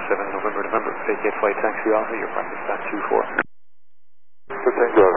7 November, vacate flight taxi Alpha, your practice back 24. So Tango